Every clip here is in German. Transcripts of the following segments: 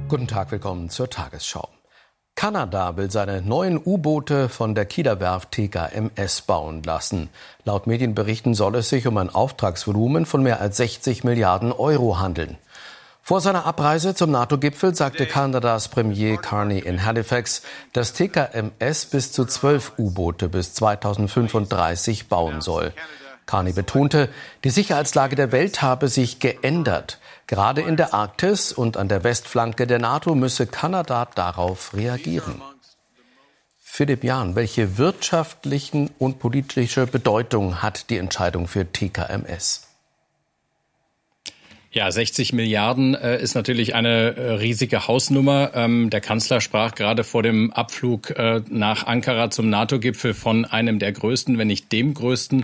Guten Tag, willkommen zur Tagesschau. Kanada will seine neuen U-Boote von der Kieler Werft TKMS bauen lassen. Laut Medienberichten soll es sich um ein Auftragsvolumen von mehr als 60 Milliarden Euro handeln. Vor seiner Abreise zum NATO-Gipfel sagte Kanadas Premier Carney in Halifax, dass TKMS bis zu 12 U-Boote bis 2035 bauen soll. Carney betonte, die Sicherheitslage der Welt habe sich geändert. Gerade in der Arktis und an der Westflanke der NATO müsse Kanada darauf reagieren. Philipp Jahn, welche wirtschaftlichen und politische Bedeutung hat die Entscheidung für TKMS? Ja, 60 Milliarden ist natürlich eine riesige Hausnummer. Der Kanzler sprach gerade vor dem Abflug nach Ankara zum NATO-Gipfel von einem der größten, wenn nicht dem größten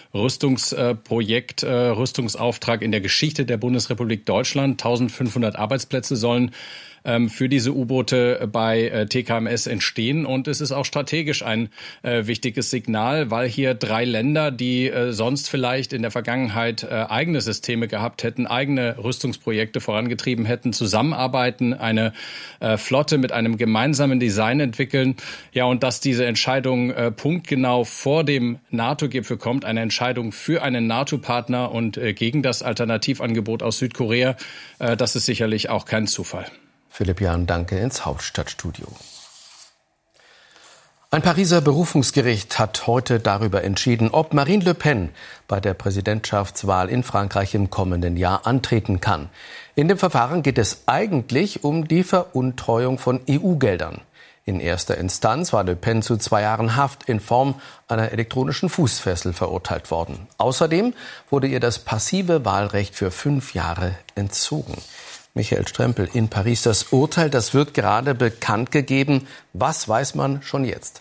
Rüstungsauftrag in der Geschichte der Bundesrepublik Deutschland. 1500 Arbeitsplätze sollen für diese U-Boote bei TKMS entstehen. Und es ist auch strategisch ein wichtiges Signal, weil hier 3 Länder, die sonst vielleicht in der Vergangenheit eigene Systeme gehabt hätten, eigene Rüstungsprojekte vorangetrieben hätten, zusammenarbeiten, eine Flotte mit einem gemeinsamen Design entwickeln. Ja, und dass diese Entscheidung punktgenau vor dem NATO-Gipfel kommt, eine Entscheidung für einen NATO-Partner und gegen das Alternativangebot aus Südkorea, das ist sicherlich auch kein Zufall. Philipp Jahn, danke ins Hauptstadtstudio. Ein Pariser Berufungsgericht hat heute darüber entschieden, ob Marine Le Pen bei der Präsidentschaftswahl in Frankreich im kommenden Jahr antreten kann. In dem Verfahren geht es eigentlich um die Veruntreuung von EU-Geldern. In erster Instanz war Le Pen zu 2 Jahren Haft in Form einer elektronischen Fußfessel verurteilt worden. Außerdem wurde ihr das passive Wahlrecht für 5 Jahre entzogen. Michael Strempel in Paris. Das Urteil, das wird gerade bekannt gegeben. Was weiß man schon jetzt?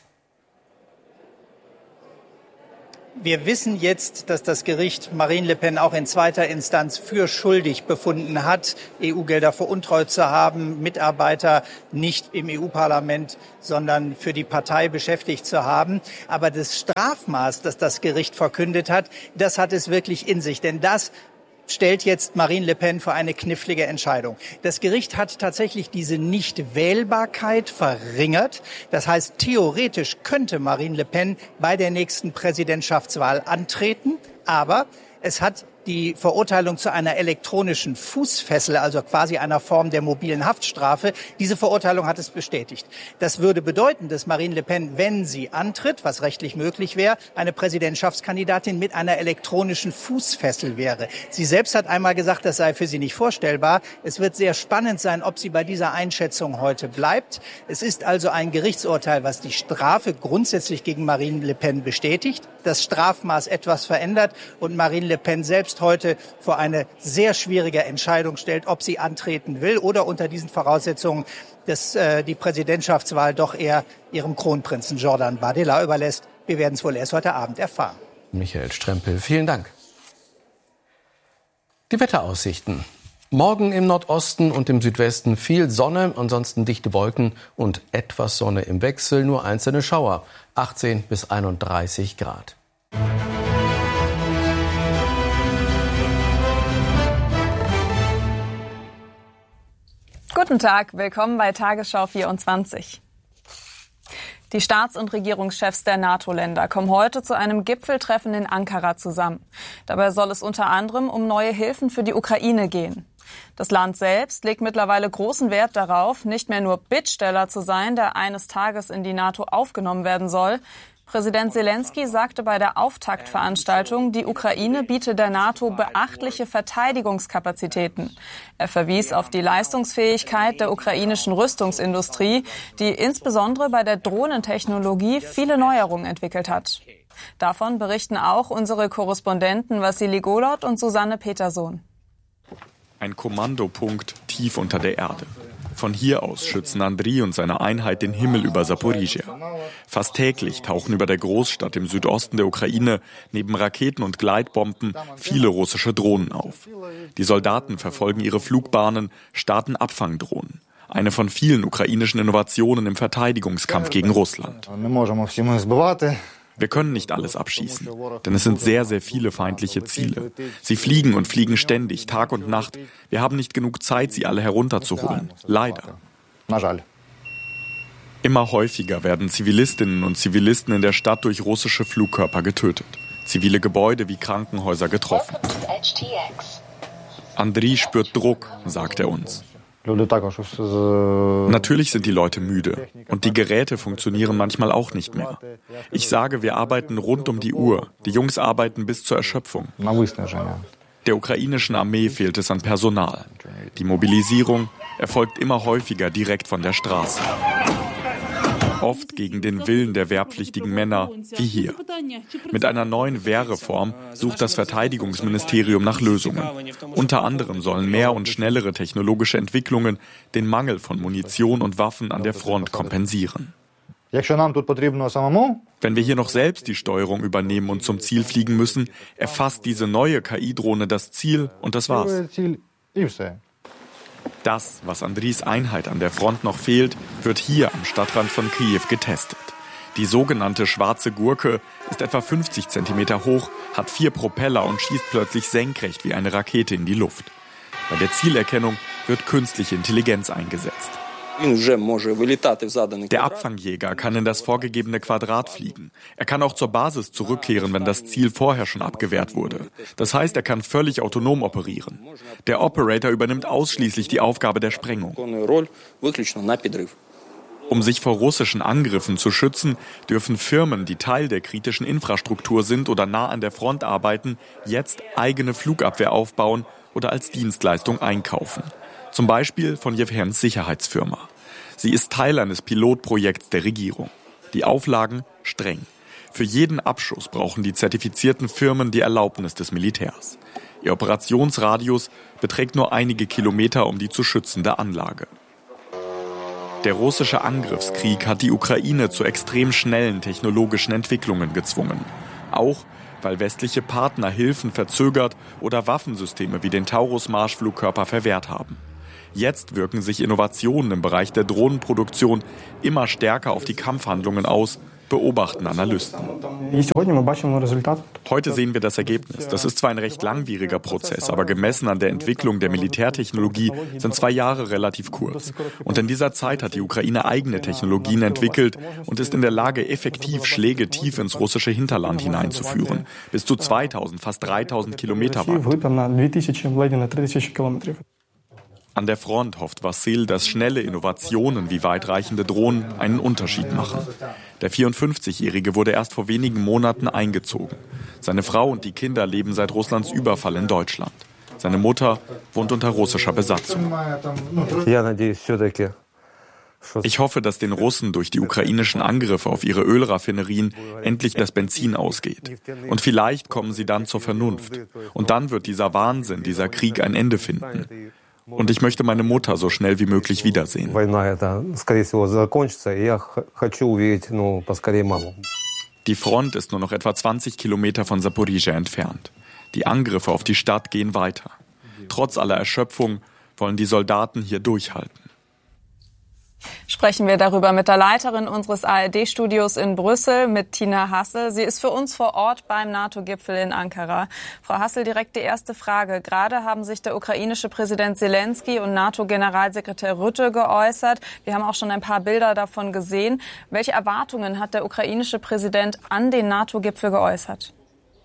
Wir wissen jetzt, dass das Gericht Marine Le Pen auch in zweiter Instanz für schuldig befunden hat, EU-Gelder veruntreut zu haben, Mitarbeiter nicht im EU-Parlament, sondern für die Partei beschäftigt zu haben. Aber das Strafmaß, das das Gericht verkündet hat, das hat es wirklich in sich. Denn das stellt jetzt Marine Le Pen vor eine knifflige Entscheidung. Das Gericht hat tatsächlich diese Nichtwählbarkeit verringert. Das heißt, theoretisch könnte Marine Le Pen bei der nächsten Präsidentschaftswahl antreten, aber es hat die Verurteilung zu einer elektronischen Fußfessel, also quasi einer Form der mobilen Haftstrafe, diese Verurteilung hat es bestätigt. Das würde bedeuten, dass Marine Le Pen, wenn sie antritt, was rechtlich möglich wäre, eine Präsidentschaftskandidatin mit einer elektronischen Fußfessel wäre. Sie selbst hat einmal gesagt, das sei für sie nicht vorstellbar. Es wird sehr spannend sein, ob sie bei dieser Einschätzung heute bleibt. Es ist also ein Gerichtsurteil, was die Strafe grundsätzlich gegen Marine Le Pen bestätigt, das Strafmaß etwas verändert und Marine Le Pen selbst heute vor eine sehr schwierige Entscheidung stellt, ob sie antreten will oder unter diesen Voraussetzungen die Präsidentschaftswahl doch eher ihrem Kronprinzen Jordan Bardella überlässt. Wir werden es wohl erst heute Abend erfahren. Michael Strempel, vielen Dank. Die Wetteraussichten. Morgen im Nordosten und im Südwesten viel Sonne, ansonsten dichte Wolken und etwas Sonne im Wechsel, nur einzelne Schauer, 18 bis 31 Grad. Guten Tag, willkommen bei Tagesschau 24. Die Staats- und Regierungschefs der NATO-Länder kommen heute zu einem Gipfeltreffen in Ankara zusammen. Dabei soll es unter anderem um neue Hilfen für die Ukraine gehen. Das Land selbst legt mittlerweile großen Wert darauf, nicht mehr nur Bittsteller zu sein, der eines Tages in die NATO aufgenommen werden soll. Präsident Zelensky sagte bei der Auftaktveranstaltung, die Ukraine biete der NATO beachtliche Verteidigungskapazitäten. Er verwies auf die Leistungsfähigkeit der ukrainischen Rüstungsindustrie, die insbesondere bei der Drohnentechnologie viele Neuerungen entwickelt hat. Davon berichten auch unsere Korrespondenten Wassili Golod und Susanne Petersohn. Ein Kommandopunkt tief unter der Erde. Von hier aus schützen Andriy und seine Einheit den Himmel über Saporizhia. Fast täglich tauchen über der Großstadt im Südosten der Ukraine neben Raketen und Gleitbomben viele russische Drohnen auf. Die Soldaten verfolgen ihre Flugbahnen, starten Abfangdrohnen. Eine von vielen ukrainischen Innovationen im Verteidigungskampf gegen Russland. Wir können nicht alles abschießen, denn es sind sehr, sehr viele feindliche Ziele. Sie fliegen und fliegen ständig, Tag und Nacht. Wir haben nicht genug Zeit, sie alle herunterzuholen. Leider. Immer häufiger werden Zivilistinnen und Zivilisten in der Stadt durch russische Flugkörper getötet. Zivile Gebäude wie Krankenhäuser getroffen. Andriy spürt Druck, sagt er uns. Natürlich sind die Leute müde und die Geräte funktionieren manchmal auch nicht mehr. Ich sage, wir arbeiten rund um die Uhr. Die Jungs arbeiten bis zur Erschöpfung. Der ukrainischen Armee fehlt es an Personal. Die Mobilisierung erfolgt immer häufiger direkt von der Straße. Oft gegen den Willen der wehrpflichtigen Männer, wie hier. Mit einer neuen Wehrreform sucht das Verteidigungsministerium nach Lösungen. Unter anderem sollen mehr und schnellere technologische Entwicklungen den Mangel von Munition und Waffen an der Front kompensieren. Wenn wir hier noch selbst die Steuerung übernehmen und zum Ziel fliegen müssen, erfasst diese neue KI-Drohne das Ziel und das war's. Das, was Andriys Einheit an der Front noch fehlt, wird hier am Stadtrand von Kiew getestet. Die sogenannte schwarze Gurke ist etwa 50 Zentimeter hoch, hat 4 Propeller und schießt plötzlich senkrecht wie eine Rakete in die Luft. Bei der Zielerkennung wird künstliche Intelligenz eingesetzt. Der Abfangjäger kann in das vorgegebene Quadrat fliegen. Er kann auch zur Basis zurückkehren, wenn das Ziel vorher schon abgewehrt wurde. Das heißt, er kann völlig autonom operieren. Der Operator übernimmt ausschließlich die Aufgabe der Sprengung. Um sich vor russischen Angriffen zu schützen, dürfen Firmen, die Teil der kritischen Infrastruktur sind oder nah an der Front arbeiten, jetzt eigene Flugabwehr aufbauen oder als Dienstleistung einkaufen. Zum Beispiel von Jewhens Sicherheitsfirma. Sie ist Teil eines Pilotprojekts der Regierung. Die Auflagen streng. Für jeden Abschuss brauchen die zertifizierten Firmen die Erlaubnis des Militärs. Ihr Operationsradius beträgt nur einige Kilometer um die zu schützende Anlage. Der russische Angriffskrieg hat die Ukraine zu extrem schnellen technologischen Entwicklungen gezwungen. Auch weil westliche Partner Hilfen verzögert oder Waffensysteme wie den Taurus-Marschflugkörper verwehrt haben. Jetzt wirken sich Innovationen im Bereich der Drohnenproduktion immer stärker auf die Kampfhandlungen aus, beobachten Analysten. Heute sehen wir das Ergebnis. Das ist zwar ein recht langwieriger Prozess, aber gemessen an der Entwicklung der Militärtechnologie sind 2 Jahre relativ kurz. Und in dieser Zeit hat die Ukraine eigene Technologien entwickelt und ist in der Lage, effektiv Schläge tief ins russische Hinterland hineinzuführen. Bis zu 2000, fast 3000 Kilometer weit. An der Front hofft Wassil, dass schnelle Innovationen wie weitreichende Drohnen einen Unterschied machen. Der 54-Jährige wurde erst vor wenigen Monaten eingezogen. Seine Frau und die Kinder leben seit Russlands Überfall in Deutschland. Seine Mutter wohnt unter russischer Besatzung. Ich hoffe, dass den Russen durch die ukrainischen Angriffe auf ihre Ölraffinerien endlich das Benzin ausgeht. Und vielleicht kommen sie dann zur Vernunft. Und dann wird dieser Wahnsinn, dieser Krieg ein Ende finden. Und ich möchte meine Mutter so schnell wie möglich wiedersehen. Die Front ist nur noch etwa 20 Kilometer von Saporizhzhia entfernt. Die Angriffe auf die Stadt gehen weiter. Trotz aller Erschöpfung wollen die Soldaten hier durchhalten. Sprechen wir darüber mit der Leiterin unseres ARD-Studios in Brüssel, mit Tina Hassel. Sie ist für uns vor Ort beim NATO-Gipfel in Ankara. Frau Hassel, direkt die erste Frage. Gerade haben sich der ukrainische Präsident Zelensky und NATO-Generalsekretär Rutte geäußert. Wir haben auch schon ein paar Bilder davon gesehen. Welche Erwartungen hat der ukrainische Präsident an den NATO-Gipfel geäußert?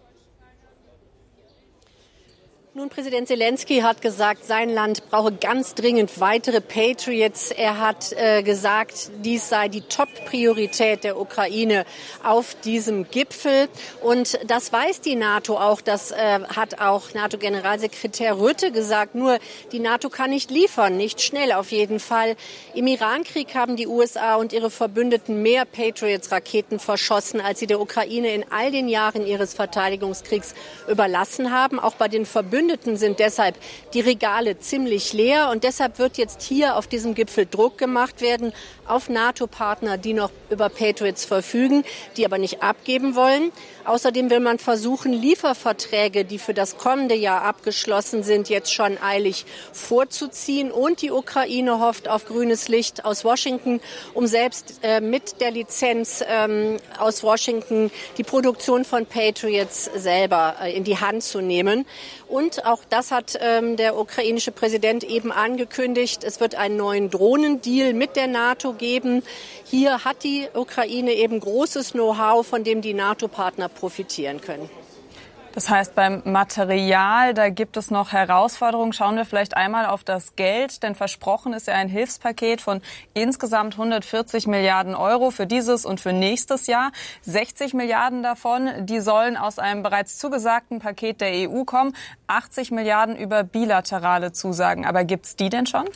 Nun, Präsident Zelensky hat gesagt, sein Land brauche ganz dringend weitere Patriots. Er hat gesagt, dies sei die Top-Priorität der Ukraine auf diesem Gipfel. Und das weiß die NATO auch. Das hat auch NATO-Generalsekretär Rutte gesagt. Nur die NATO kann nicht liefern, nicht schnell auf jeden Fall. Im Irankrieg haben die USA und ihre Verbündeten mehr Patriots-Raketen verschossen, als sie der Ukraine in all den Jahren ihres Verteidigungskriegs überlassen haben. Auch bei den Verbündeten Verbündeten sind deshalb die Regale ziemlich leer. Und deshalb wird jetzt hier auf diesem Gipfel Druck gemacht werden auf NATO-Partner, die noch über Patriots verfügen, die aber nicht abgeben wollen. Außerdem will man versuchen, Lieferverträge, die für das kommende Jahr abgeschlossen sind, jetzt schon eilig vorzuziehen. Und die Ukraine hofft auf grünes Licht aus Washington, um selbst mit der Lizenz aus Washington die Produktion von Patriots selber in die Hand zu nehmen. Und auch das hat der ukrainische Präsident eben angekündigt. Es wird einen neuen Drohnendeal mit der NATO geben. Hier hat die Ukraine eben großes Know-how, von dem die NATO-Partner profitieren können. Das heißt, beim Material, da gibt es noch Herausforderungen. Schauen wir vielleicht einmal auf das Geld, denn versprochen ist ja ein Hilfspaket von insgesamt 140 Milliarden Euro für dieses und für nächstes Jahr. 60 Milliarden davon, die sollen aus einem bereits zugesagten Paket der EU kommen. 80 Milliarden über bilaterale Zusagen. Aber gibt's die denn schon?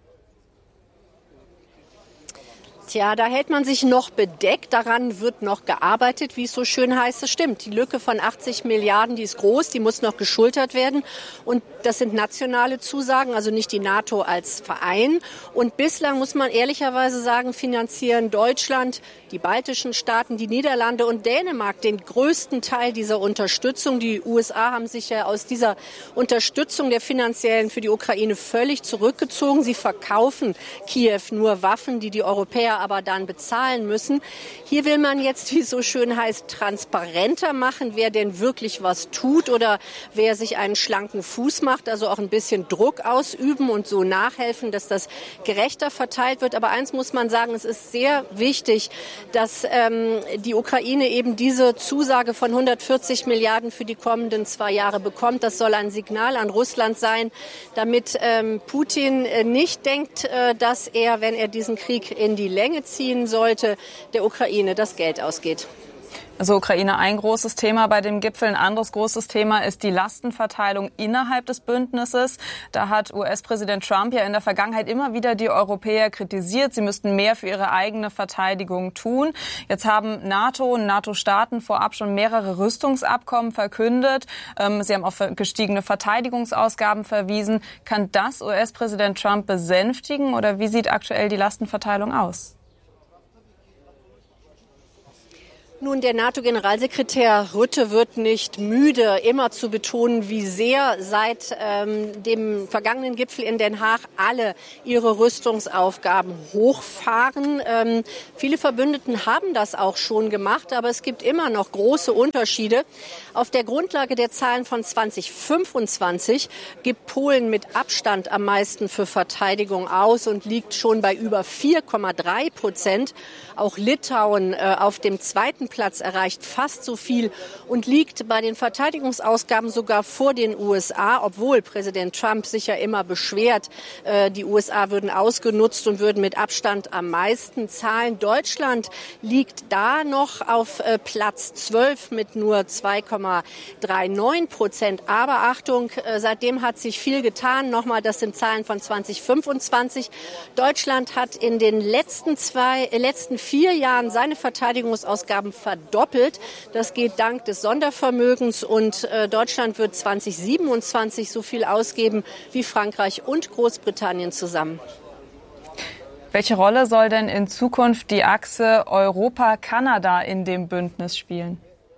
Tja, da hält man sich noch bedeckt. Daran wird noch gearbeitet, wie es so schön heißt. Das stimmt. Die Lücke von 80 Milliarden, die ist groß, die muss noch geschultert werden. Und das sind nationale Zusagen, also nicht die NATO als Verein. Und bislang muss man ehrlicherweise sagen, finanzieren Deutschland, die baltischen Staaten, die Niederlande und Dänemark den größten Teil dieser Unterstützung. Die USA haben sich ja aus dieser Unterstützung der finanziellen für die Ukraine völlig zurückgezogen. Sie verkaufen Kiew nur Waffen, die die Europäer aber dann bezahlen müssen. Hier will man jetzt, wie es so schön heißt, transparenter machen, wer denn wirklich was tut oder wer sich einen schlanken Fuß macht, also auch ein bisschen Druck ausüben und so nachhelfen, dass das gerechter verteilt wird. Aber eins muss man sagen, es ist sehr wichtig, dass die Ukraine eben diese Zusage von 140 Milliarden für die kommenden 2 Jahre bekommt. Das soll ein Signal an Russland sein, damit Putin nicht denkt, dass er, wenn er diesen Krieg in die Länge ziehen sollte, der Ukraine das Geld ausgeht. Also Ukraine ein großes Thema bei dem Gipfel. Ein anderes großes Thema ist die Lastenverteilung innerhalb des Bündnisses. Da hat US-Präsident Trump ja in der Vergangenheit immer wieder die Europäer kritisiert. Sie müssten mehr für ihre eigene Verteidigung tun. Jetzt haben NATO und NATO-Staaten vorab schon mehrere Rüstungsabkommen verkündet. Sie haben auf gestiegene Verteidigungsausgaben verwiesen. Kann das US-Präsident Trump besänftigen oder wie sieht aktuell die Lastenverteilung aus? Nun, der NATO-Generalsekretär Rutte wird nicht müde, immer zu betonen, wie sehr seit dem vergangenen Gipfel in Den Haag alle ihre Rüstungsaufgaben hochfahren. Viele Verbündeten haben das auch schon gemacht, aber es gibt immer noch große Unterschiede. Auf der Grundlage der Zahlen von 2025 gibt Polen mit Abstand am meisten für Verteidigung aus und liegt schon bei über 4,3%. Auch Litauen auf dem zweiten Platz erreicht fast so viel und liegt bei den Verteidigungsausgaben sogar vor den USA, obwohl Präsident Trump sich ja immer beschwert, die USA würden ausgenutzt und würden mit Abstand am meisten zahlen. Deutschland liegt da noch auf Platz 12 mit nur 2,39%. Aber Achtung, seitdem hat sich viel getan. Nochmal, das sind Zahlen von 2025. Deutschland hat in den letzten 4 Jahren seine Verteidigungsausgaben verdoppelt. Das geht dank des Sondervermögens und Deutschland wird 2027 so viel ausgeben wie Frankreich und Großbritannien zusammen. Welche Rolle soll denn in Zukunft die Achse Europa-Kanada in dem Bündnis spielen?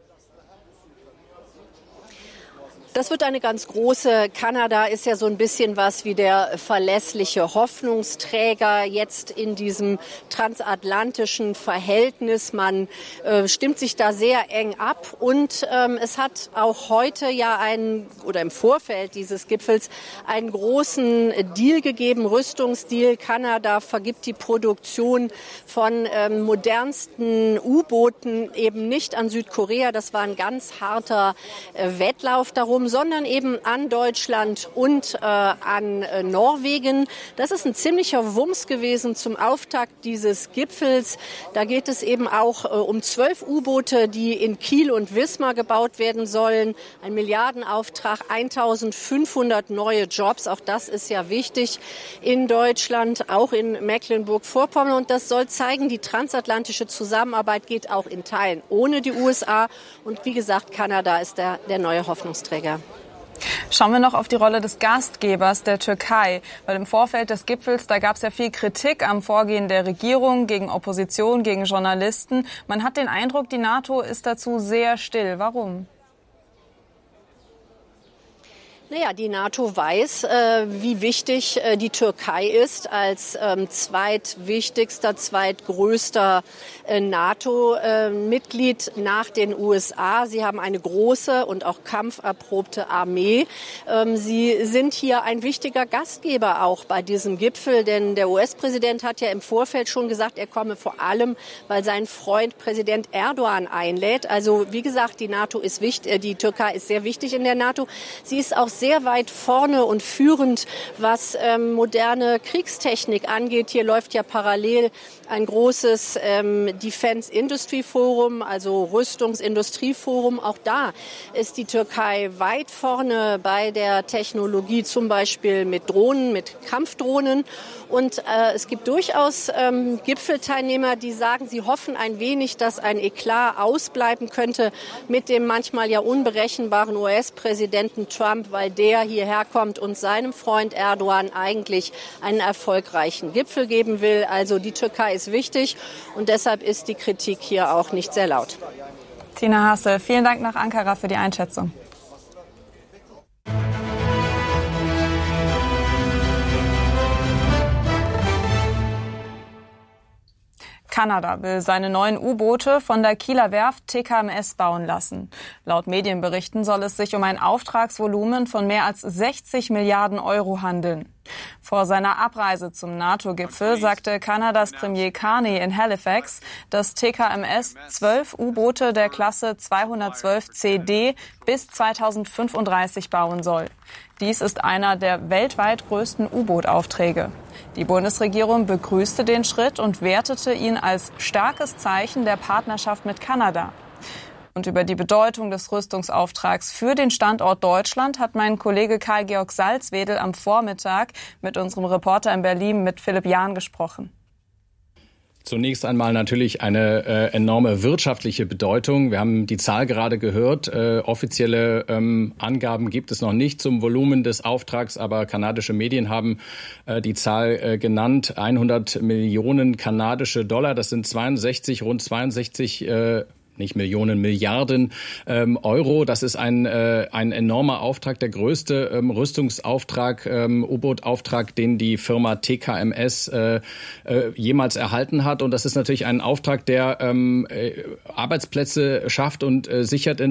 Das wird eine ganz große. Kanada ist ja so ein bisschen was wie der verlässliche Hoffnungsträger jetzt in diesem transatlantischen Verhältnis. Man stimmt sich da sehr eng ab und es hat auch heute ja im Vorfeld dieses Gipfels einen großen Deal gegeben, Rüstungsdeal. Kanada vergibt die Produktion von modernsten U-Booten eben nicht an Südkorea. Das war ein ganz harter Wettlauf darum, sondern eben an Deutschland und an Norwegen. Das ist ein ziemlicher Wumms gewesen zum Auftakt dieses Gipfels. Da geht es eben auch um 12 U-Boote, die in Kiel und Wismar gebaut werden sollen. Ein Milliardenauftrag, 1500 neue Jobs. Auch das ist ja wichtig in Deutschland, auch in Mecklenburg-Vorpommern. Und das soll zeigen, die transatlantische Zusammenarbeit geht auch in Teilen ohne die USA. Und wie gesagt, Kanada ist der neue Hoffnungsträger. Schauen wir noch auf die Rolle des Gastgebers, der Türkei. Weil im Vorfeld des Gipfels, da gab es ja viel Kritik am Vorgehen der Regierung gegen Opposition, gegen Journalisten. Man hat den Eindruck, die NATO ist dazu sehr still. Warum? Naja, die NATO weiß, wie wichtig die Türkei ist als zweitwichtigster, zweitgrößter NATO-Mitglied nach den USA. Sie haben eine große und auch kampferprobte Armee. Sie sind hier ein wichtiger Gastgeber auch bei diesem Gipfel, denn der US-Präsident hat ja im Vorfeld schon gesagt, er komme vor allem, weil sein Freund Präsident Erdogan einlädt. Also wie gesagt, die NATO ist wichtig, die Türkei ist sehr wichtig in der NATO. Sie ist auch sehr weit vorne und führend, was moderne Kriegstechnik angeht. Hier läuft ja parallel ein großes Defense Industry Forum, also Rüstungsindustrieforum. Auch da ist die Türkei weit vorne bei der Technologie, zum Beispiel mit Drohnen, mit Kampfdrohnen. Und es gibt durchaus Gipfelteilnehmer, die sagen, sie hoffen ein wenig, dass ein Eklat ausbleiben könnte mit dem manchmal ja unberechenbaren US-Präsidenten Trump, weil der hierher kommt und seinem Freund Erdogan eigentlich einen erfolgreichen Gipfel geben will. Also die Türkei ist wichtig und deshalb ist die Kritik hier auch nicht sehr laut. Tina Hassel, vielen Dank nach Ankara für die Einschätzung. Kanada will seine neuen U-Boote von der Kieler Werft TKMS bauen lassen. Laut Medienberichten soll es sich um ein Auftragsvolumen von mehr als 60 Milliarden Euro handeln. Vor seiner Abreise zum NATO-Gipfel sagte Kanadas Premier Carney in Halifax, dass TKMS 12 U-Boote der Klasse 212 CD bis 2035 bauen soll. Dies ist einer der weltweit größten U-Boot-Aufträge. Die Bundesregierung begrüßte den Schritt und wertete ihn als starkes Zeichen der Partnerschaft mit Kanada. Und über die Bedeutung des Rüstungsauftrags für den Standort Deutschland hat mein Kollege Karl-Georg Salzwedel am Vormittag mit unserem Reporter in Berlin, mit Philipp Jahn, gesprochen. Zunächst einmal natürlich eine enorme wirtschaftliche Bedeutung. Wir haben die Zahl gerade gehört. Offizielle Angaben gibt es noch nicht zum Volumen des Auftrags, aber kanadische Medien haben die Zahl genannt. 100 Millionen kanadische Dollar. Das sind rund 62 nicht Millionen, Milliarden Euro. Das ist ein enormer Auftrag, der größte Rüstungsauftrag, U-Boot-Auftrag, den die Firma TKMS jemals erhalten hat. Und das ist natürlich ein Auftrag, der Arbeitsplätze schafft und sichert in